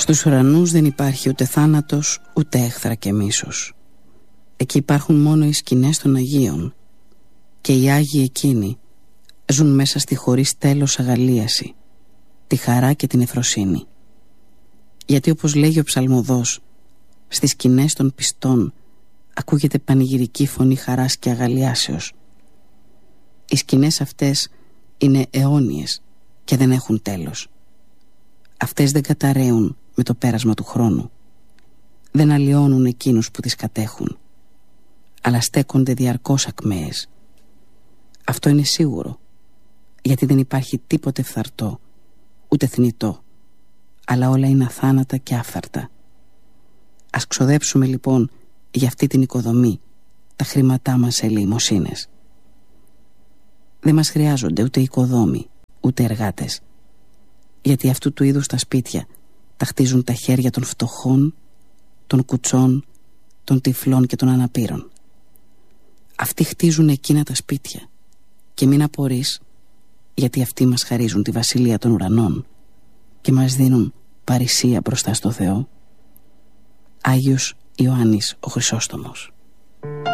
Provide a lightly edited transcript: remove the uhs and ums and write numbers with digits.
Στους ουρανούς δεν υπάρχει ούτε θάνατος, ούτε έχθρα και μίσος. Εκεί υπάρχουν μόνο οι σκηνές των Αγίων, και οι Άγιοι εκείνοι ζουν μέσα στη χωρίς τέλος αγαλίαση, τη χαρά και την ευφροσύνη. Γιατί όπως λέγει ο ψαλμοδός, στις σκηνές των πιστών ακούγεται πανηγυρική φωνή χαράς και αγαλιάσεως. Οι σκηνές αυτές είναι αιώνιες και δεν έχουν τέλος. Αυτές δεν καταραίουν με το πέρασμα του χρόνου. Δεν αλλοιώνουν εκείνους που τις κατέχουν, αλλά στέκονται διαρκώς ακμαίες. Αυτό είναι σίγουρο, γιατί δεν υπάρχει τίποτε φθαρτό, ούτε θνητό, αλλά όλα είναι αθάνατα και άφθαρτα. Ας ξοδέψουμε λοιπόν για αυτή την οικοδομή τα χρήματά μας σε ελεημοσύνες. Δεν μας χρειάζονται ούτε οικοδόμοι, ούτε εργάτες, γιατί αυτού του είδους τα σπίτια τα χτίζουν τα χέρια των φτωχών, των κουτσών, των τυφλών και των αναπήρων. Αυτοί χτίζουν εκείνα τα σπίτια, και μην απορείς, γιατί αυτοί μας χαρίζουν τη βασιλεία των ουρανών και μας δίνουν παρησία μπροστά στο Θεό. Άγιος Ιωάννης ο Χρυσόστομος.